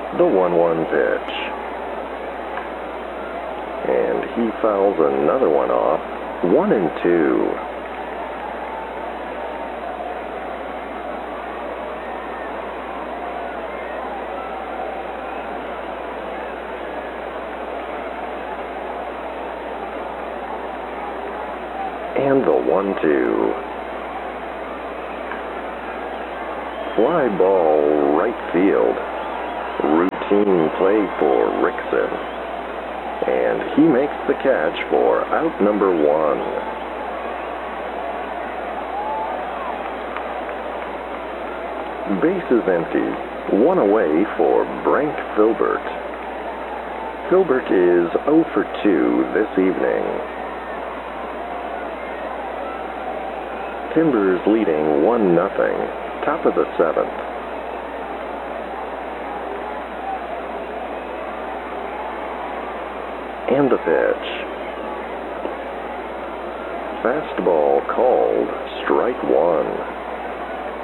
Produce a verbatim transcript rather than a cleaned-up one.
The one one pitch. And he fouls another one off. One and two. And the one two. Fly ball right field. Routine play for Rickson. And he makes the catch for out number one. Base is empty. One away for Brent Filbert. Filbert is oh for two this evening. Timbers leading one nothing. Top of the seventh. And the pitch. Fastball called, strike one.